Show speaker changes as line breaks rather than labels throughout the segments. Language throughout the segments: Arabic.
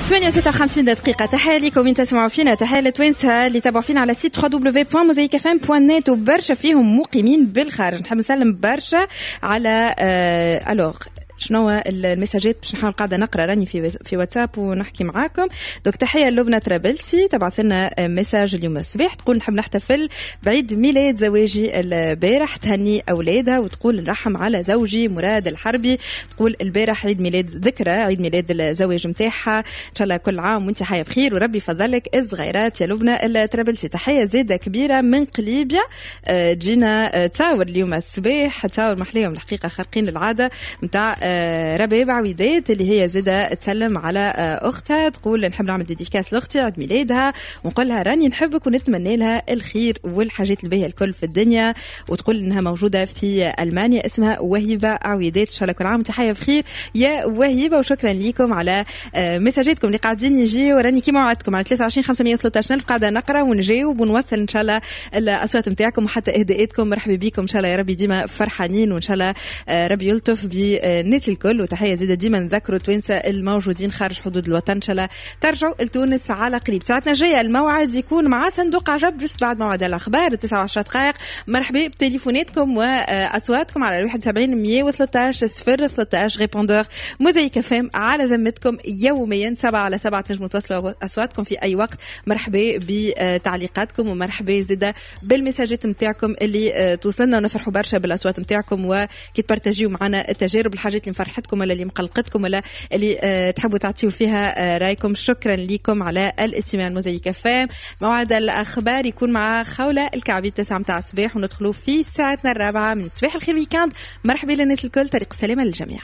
58 دقيقة. تحية لكم من تسمعوا فينا، تحية لتوانسة اللي تابعوا فينا على سيت www.mosaicfm.net وبرشا فيهم مقيمين بالخارج. نحب نسلم برشا على شنو المساجات باش نحاول قاعده نقرا راني في واتساب ونحكي معاكم. دوك تحيه لبنى طرابلسي تبعث لنا مساج اليوم الصباح تقول نحب نحتفل بعيد ميلاد زواجي البارح، تهني اولادها وتقول نرحم على زوجي مراد الحربي، تقول البارح عيد ميلاد ذكرى عيد ميلاد الزواج نتاعها، ان شاء الله كل عام وانت حيه بخير وربي يفضلك الصغيرات يا لبنى الطرابلسي. تحيه زاده كبيره من قليبيا، جينا تصاور اليوم الصباح، تصاور محليهم الحقيقه خارقين للعاده نتاع ربيبة عويدات اللي هي زادة تسلم على أختها، تقول نحب نعمل ديديكاس لأختي عيد ميلادها ونقولها راني نحبك ونتمنى لها الخير والحاجات الباهية الكل في الدنيا، وتقول إنها موجودة في ألمانيا اسمها وهيبة عويدات. إن شاء الله كل عام تحية بخير يا وهيبة، وشكرا لكم على مساجاتكم اللي قاعدين يجي، وراني كيما وعدتكم على 23 513 ألف قاعدة نقرأ ونجاوب ونوصل إن شاء الله الأصوات متاعكم وحتى إهداءاتكم. مرحبا بكم إن شاء الله يا ربي ديما فرحانين، وإن شاء الله ربي يلطف بالناس الكل. وتحية زيادة ديما نذكروا توانسة الموجودين خارج حدود الوطن إن شاء الله ترجعوا لتونس على قريب. ساعتنا جاية الموعد يكون مع صندوق عجب جست بعد موعد الأخبار 19 دقائق. مرحبا بتليفوناتكم وأصواتكم على 71 113 013 ريبوندور موزايك فام على ذمتكم يوميا 7 على 7 تنجموا توصلوا أصواتكم في أي وقت. مرحبا بتعليقاتكم ومرحبا زيادة بالمساجات متاعكم اللي توصلنا، ونفرحوا برشا بالأصوات متاعكم وكي تبارتاجيو معنا التجارب الحاجات اللي مفرحتكم ولا اللي مقلقتكم ولا اللي تحبوا تعطيوا فيها رايكم. شكرا لكم على الاستماع الموزايك فام. موعد الأخبار يكون مع خولة الكعبي 9 متاع الصباح، وندخلوا في ساعتنا الرابعة من صباح الخير ويكاند. مرحبا للناس الكل، طريق السلامة للجميع.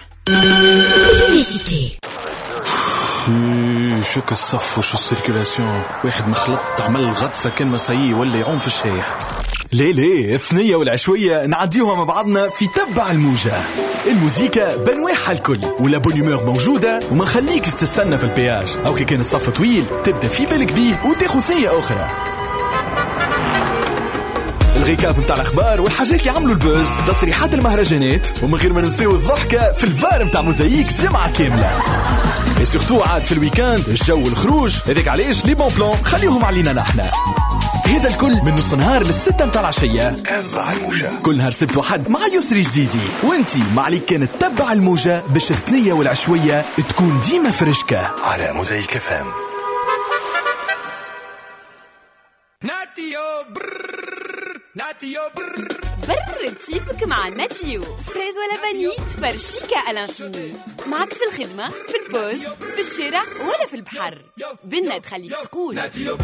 شو الصف وشو السيركولاسيون، واحد مخلط عمل غطسة كان مسايي ولا يعوم في الشايح.
ليه الثنية والعشوية نعديوها مع بعضنا في تبع الموجة. الموزيكا بنواعها الكل ولا بونيمور موجودة، وما نخليكش تستنى في البياج، أو كي كان الصف طويل تبدأ في بالك بيه وتاخذ ثنية أخرى. الغيكاب متاع الأخبار والحاجات اللي عملوا البوز، تصريحات المهرجانات، ومن غير ما ننسيو الضحكة في الفار متاع موزايك جمعة كاملة. وسورتو عاد في الويكاند الجو والخروج، هذاك علاش لي بون بلان خليهم علينا نحنا. هذا الكل من نص نهار للستة متاع العشية. تبع الموجة كل نهار سبت وحد مع يسري جديدي، وانتي مع اللي كانت تبع الموجة باش الثنية والعشوية تكون ديما فرشكة على موزايك فام.
ناتيو برد صيفك مع ناتيو، فريز ولا فاني تفرشيكا الانفيني، معك في الخدمة في البوز في الشارع ولا في البحر، بنا تخليك تقول ناتيو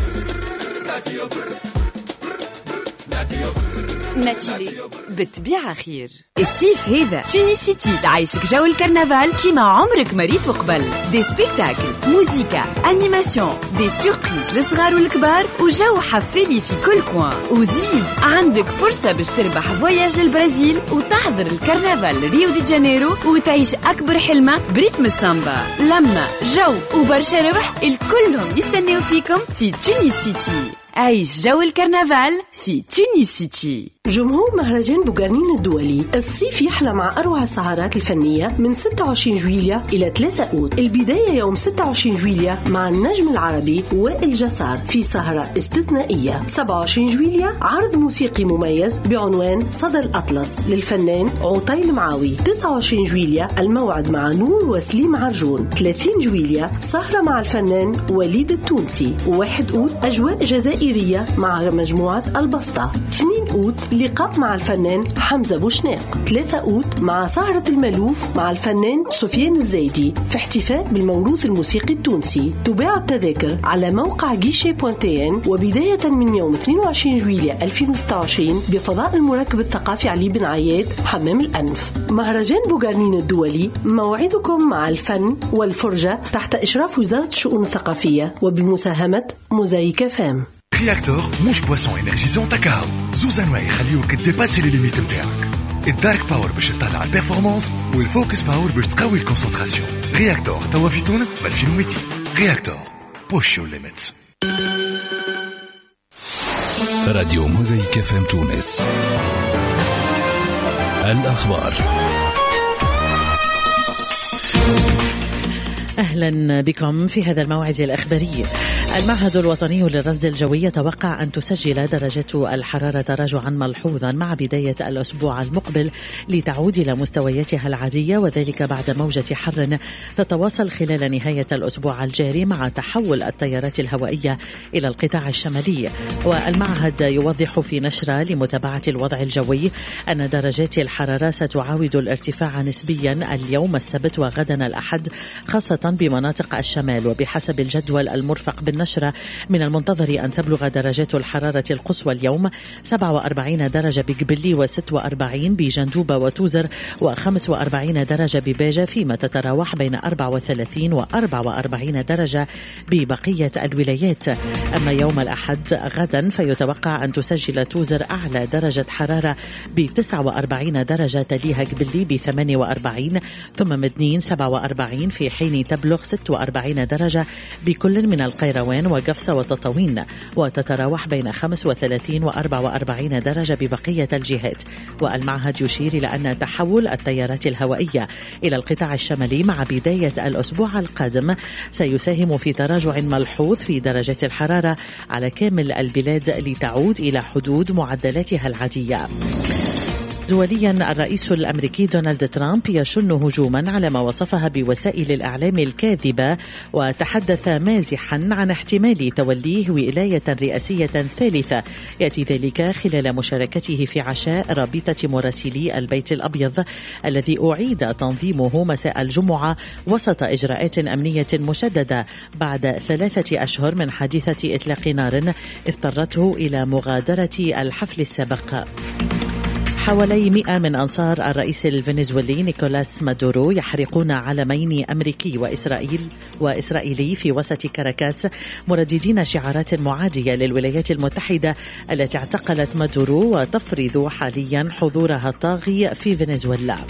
ناتيلي بالطبيعة خير. الصيف هذا تونسيتي تعيشك جو الكرنفال كيما عمرك مريت وقبل. دي سبيكتاكل، موسيقى، انيماسيون، دي سوربريز للصغار والكبار، وجو حفالي في كل كوان. وزيد عندك فرصة باش تربح فواياج للبرازيل وتحضر الكرنفال ريو دي جانيرو وتعيش أكبر حلمة بريتم السامبا. لما جو وبرشا ربح الكلهم يستنيو فيكم في تونس سيتي. عيش جو الكرنفال في تونس سيتي.
جمهور مهرجان بوغارنين الدولي، الصيف يحلى مع أروع السهرات الفنية من 26 جويلية إلى 3 أوت. البداية يوم 26 جويلية مع النجم العربي وائل جسار في سهرة استثنائية. 27 جويلية عرض موسيقي مميز بعنوان صدى الأطلس للفنان عطيل معاوي. 29 جويلية الموعد مع نور وسليم عرجون. 30 جويلية سهرة مع الفنان وليد التونسي. 1 أوت أجواء جزائرية مع مجموعة البسطة. 2 أوت لقاء مع الفنان حمزة بوشناق. 3 أوت مع سهرة الملوف مع الفنان سفيان الزايدي في احتفاء بالموروث الموسيقي التونسي. تباع التذاكر على موقع guichet.tn وبداية من يوم 22 جويلية 2026 بفضاء المركب الثقافي علي بن عياد حمام الأنف. مهرجان بوغارنين الدولي موعدكم مع الفن والفرجة تحت إشراف وزارة الشؤون الثقافية وبمساهمة موزايك فام.
رياكتور مش بواسون انرجيزون تاكاو، زوز انواع يخليوك تديباسي لي ليميت نتاعك. الدارك باور باش تطلع البيرفورمانس، والفوكس باور باش تقوي الكونسنتراسيون. رياكتور توا في تونس ب 2200. رياكتور بوش يور ليميتس.
راديو موزايك فام تونس. الأخبار.
أهلا بكم في هذا الموعد الإخباري. المعهد الوطني للرصد الجوي يتوقع أن تسجل درجة الحرارة تراجعا ملحوظا مع بداية الأسبوع المقبل لتعود إلى مستوياتها العادية، وذلك بعد موجة حر تتواصل خلال نهاية الأسبوع الجاري مع تحول التيارات الهوائية إلى القطاع الشمالي. والمعهد يوضح في نشرة لمتابعة الوضع الجوي أن درجات الحرارة ستعاود الارتفاع نسبيا اليوم السبت وغدا الأحد، خاصة بمناطق الشمال. وبحسب الجدول المرفق بالنشرة من المنتظر أن تبلغ درجات الحرارة القصوى اليوم 47 درجة بقبلي و46 بجندوبة وتوزر و45 درجة بباجة، فيما تتراوح بين 34 و44 درجة ببقية الولايات. أما يوم الأحد غدا فيتوقع أن تسجل توزر أعلى درجة حرارة ب49 درجة، تليها قبلي ب48، ثم مدنين 47، في حين تبلغ 46 درجة بكل من القيروان وقفصة وتطاوين، وتتراوح بين 35 و44 درجة ببقية الجهات. والمعهد يشير إلى أن تحول التيارات الهوائية إلى القطاع الشمالي مع بداية الأسبوع القادم سيساهم في تراجع ملحوظ في درجات الحرارة على كامل البلاد لتعود إلى حدود معدلاتها العادية. دوليا، الرئيس الأمريكي دونالد ترامب يشن هجوما على ما وصفها بوسائل الإعلام الكاذبة، وتحدث مازحا عن احتمال توليه ولاية رئاسية ثالثة. يأتي ذلك خلال مشاركته في عشاء رابطة مراسلي البيت الأبيض الذي أعيد تنظيمه مساء الجمعة وسط إجراءات أمنية مشددة بعد 3 أشهر من حادثة إطلاق نار اضطرته إلى مغادرة الحفل السابق. حوالي 100 من أنصار الرئيس الفنزويلي نيكولاس مادورو يحرقون علمين أمريكي وإسرائيلي في وسط كاراكاس، مرددين شعارات معادية للولايات المتحدة التي اعتقلت مادورو وتفرض حاليا حضورها الطاغي في فنزويلا.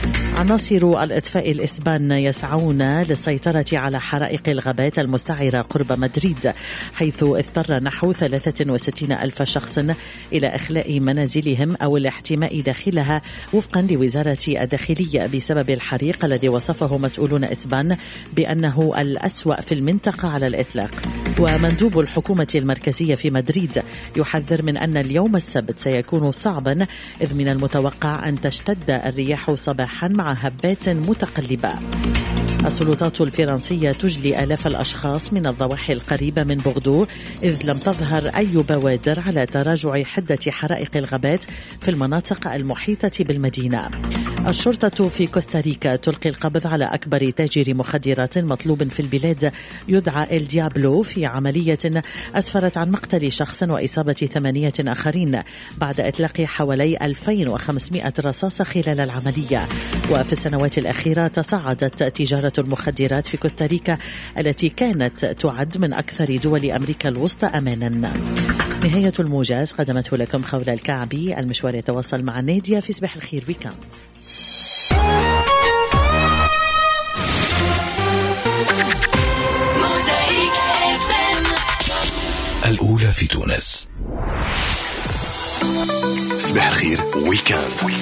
عناصر الإطفاء الإسبان يسعون للسيطرة على حرائق الغابات المستعرة قرب مدريد، حيث اضطر نحو 63 ألف شخص إلى إخلاء منازلهم أو الاحتماء داخلها وفقا لوزارة الداخلية بسبب الحريق الذي وصفه مسؤولون إسبان بأنه الأسوأ في المنطقة على الإطلاق. ومندوب الحكومة المركزية في مدريد يحذر من أن اليوم السبت سيكون صعبا، إذ من المتوقع أن تشتد الرياح صباحا مع هبات متقلبة. السلطات الفرنسية تجلي آلاف الأشخاص من الضواحي القريبة من بوردو، إذ لم تظهر أي بوادر على تراجع حدة حرائق الغابات في المناطق المحيطة بالمدينة. الشرطة في كوستاريكا تلقي القبض على أكبر تاجر مخدرات مطلوب في البلاد يدعى إل ديابلو في عملية أسفرت عن مقتل شخص وإصابة 8 آخرين بعد إطلاق حوالي 2500 رصاصة خلال العملية. وفي السنوات الأخيرة تصاعدت تجارة المخدرات في كوستاريكا التي كانت تعد من أكثر دول أمريكا الوسطى أمانا. نهاية الموجز قدمته لكم خولة الكعبي. المشوار يتواصل مع نادية في صباح الخير ويكاند.
الأولى في تونس.
صباح الخير ويكاند.